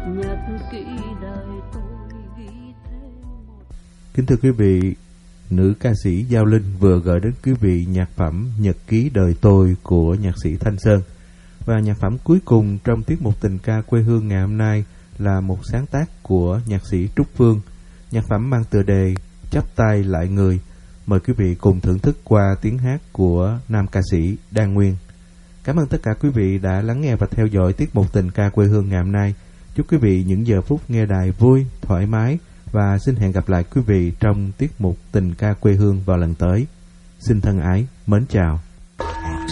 nhật ký đời tôi ghi thêm một. Kính thưa quý vị, nữ ca sĩ Giao Linh vừa gửi đến quý vị nhạc phẩm Nhật ký đời tôi của nhạc sĩ Thanh Sơn. Và nhạc phẩm cuối cùng trong tiết mục tình ca quê hương ngày hôm nay là một sáng tác của nhạc sĩ Trúc Phương. Nhạc phẩm mang tựa đề Chắp tay lại người. Mời quý vị cùng thưởng thức qua tiếng hát của nam ca sĩ Đan Nguyên. Cảm ơn tất cả quý vị đã lắng nghe và theo dõi tiết mục tình ca quê hương ngày hôm nay. Chúc quý vị những giờ phút nghe đài vui, thoải mái và xin hẹn gặp lại quý vị trong tiết mục tình ca quê hương vào lần tới. Xin thân ái, mến chào.